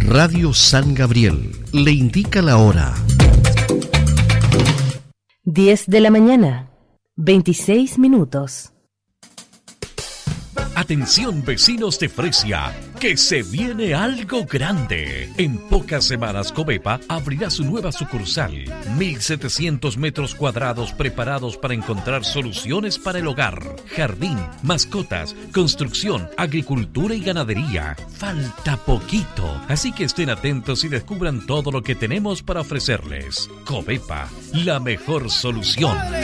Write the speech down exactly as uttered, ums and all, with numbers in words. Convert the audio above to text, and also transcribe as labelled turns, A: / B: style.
A: Radio San Gabriel le indica la hora.
B: diez de la mañana, veintiséis minutos.
C: Atención vecinos de Fresia, que se viene algo grande. En pocas semanas Covepa abrirá su nueva sucursal. mil setecientos metros cuadrados preparados para encontrar soluciones para el hogar, jardín, mascotas, construcción, agricultura y ganadería. Falta poquito, así que estén atentos y descubran todo lo que tenemos para ofrecerles. Covepa, la mejor solución.